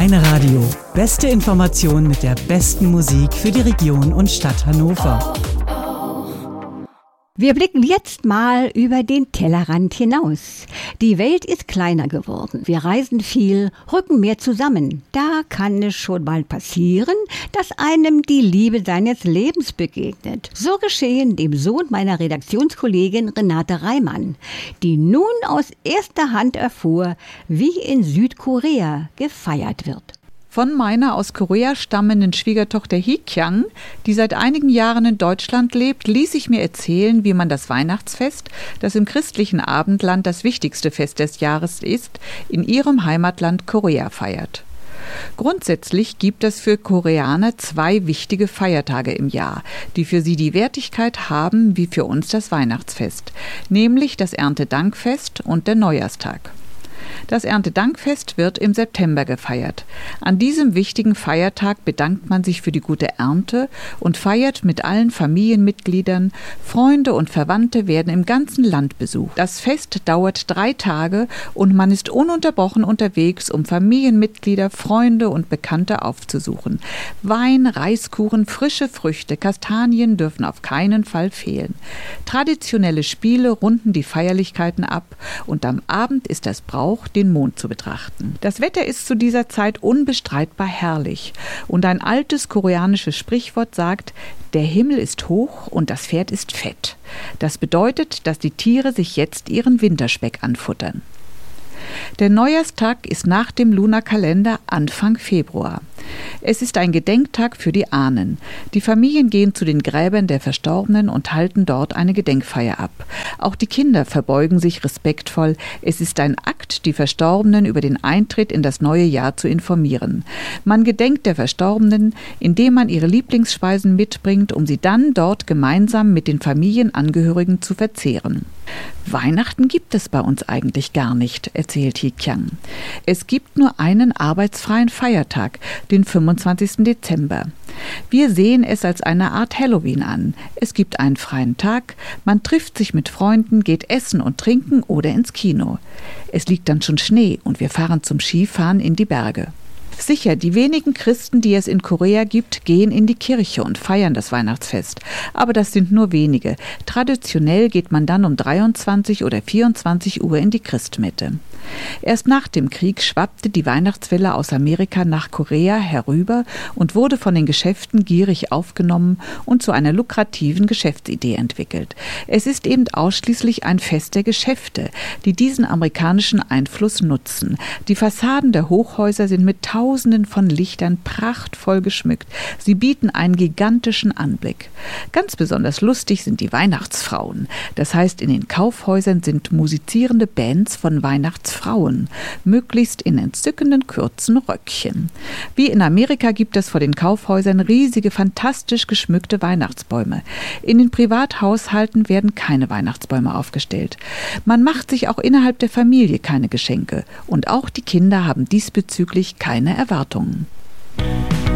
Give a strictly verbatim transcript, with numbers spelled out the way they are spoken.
Rhein-Radio. Beste Informationen mit der besten Musik für die Region und Stadt Hannover. Wir blicken jetzt mal über den Tellerrand hinaus. Die Welt ist kleiner geworden. Wir reisen viel, rücken mehr zusammen. Da kann es schon mal passieren, dass einem die Liebe seines Lebens begegnet. So geschehen dem Sohn meiner Redaktionskollegin Renate Reimann, die nun aus erster Hand erfuhr, wie in Südkorea gefeiert wird. Von meiner aus Korea stammenden Schwiegertochter Hee-kyang, die seit einigen Jahren in Deutschland lebt, ließ ich mir erzählen, wie man das Weihnachtsfest, das im christlichen Abendland das wichtigste Fest des Jahres ist, in ihrem Heimatland Korea feiert. Grundsätzlich gibt es für Koreaner zwei wichtige Feiertage im Jahr, die für sie die Wertigkeit haben wie für uns das Weihnachtsfest, nämlich das Erntedankfest und der Neujahrstag. Das Erntedankfest wird im September gefeiert. An diesem wichtigen Feiertag bedankt man sich für die gute Ernte und feiert mit allen Familienmitgliedern. Freunde und Verwandte werden im ganzen Land besucht. Das Fest dauert drei Tage und man ist ununterbrochen unterwegs, um Familienmitglieder, Freunde und Bekannte aufzusuchen. Wein, Reiskuchen, frische Früchte, Kastanien dürfen auf keinen Fall fehlen. Traditionelle Spiele runden die Feierlichkeiten ab und am Abend ist das Brauch, den Mond zu betrachten. Das Wetter ist zu dieser Zeit unbestreitbar herrlich und ein altes koreanisches Sprichwort sagt, der Himmel ist hoch und das Pferd ist fett. Das bedeutet, dass die Tiere sich jetzt ihren Winterspeck anfuttern. Der Neujahrstag ist nach dem Lunarkalender Anfang Februar. Es ist ein Gedenktag für die Ahnen. Die Familien gehen zu den Gräbern der Verstorbenen und halten dort eine Gedenkfeier ab. Auch die Kinder verbeugen sich respektvoll. Es ist ein Akt, die Verstorbenen über den Eintritt in das neue Jahr zu informieren. Man gedenkt der Verstorbenen, indem man ihre Lieblingsspeisen mitbringt, um sie dann dort gemeinsam mit den Familienangehörigen zu verzehren. Weihnachten gibt es bei uns eigentlich gar nicht, erzählt Hee-kyang. Es gibt nur einen arbeitsfreien Feiertag, den fünfundzwanzigsten Dezember. Wir sehen es als eine Art Halloween an. Es gibt einen freien Tag, man trifft sich mit Freunden, geht essen und trinken oder ins Kino. Es liegt dann schon Schnee und wir fahren zum Skifahren in die Berge. Sicher, die wenigen Christen, die es in Korea gibt, gehen in die Kirche und feiern das Weihnachtsfest. Aber das sind nur wenige. Traditionell geht man dann um dreiundzwanzig oder vierundzwanzig Uhr in die Christmette. Erst nach dem Krieg schwappte die Weihnachtswelle aus Amerika nach Korea herüber und wurde von den Geschäften gierig aufgenommen und zu einer lukrativen Geschäftsidee entwickelt. Es ist eben ausschließlich ein Fest der Geschäfte, die diesen amerikanischen Einfluss nutzen. Die Fassaden der Hochhäuser sind mit Tausenden von Lichtern prachtvoll geschmückt. Sie bieten einen gigantischen Anblick. Ganz besonders lustig sind die Weihnachtsfrauen. Das heißt, in den Kaufhäusern sind musizierende Bands von Weihnachtsfrauen, möglichst in entzückenden kurzen Röckchen. Wie in Amerika gibt es vor den Kaufhäusern riesige, fantastisch geschmückte Weihnachtsbäume. In den Privathaushalten werden keine Weihnachtsbäume aufgestellt. Man macht sich auch innerhalb der Familie keine Geschenke. Und auch die Kinder haben diesbezüglich keine Erwartungen.